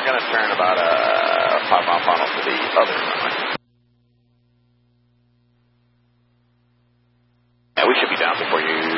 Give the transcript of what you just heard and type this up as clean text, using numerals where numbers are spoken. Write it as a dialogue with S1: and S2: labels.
S1: going to turn about a 5-mile funnel to the other runway. Yeah, we should be down before you